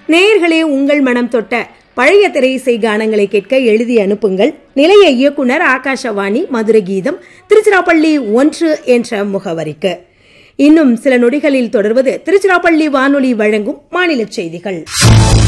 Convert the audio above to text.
நேயர்களே, உங்கள் மனம் தொட்ட பழைய திரையிசை கானங்களை கேட்க எழுதி அனுப்புங்கள். நிலைய இயக்குனர் ஆகாஷவாணி, மதுரை கீதம், திருச்சிராப்பள்ளி 1 என்ற முகவரிக்கு. இன்னும் சில நொடிகளில் தொடர்வது திருச்சிராப்பள்ளி வானொலி வழங்கும் மாநில செய்திகள்.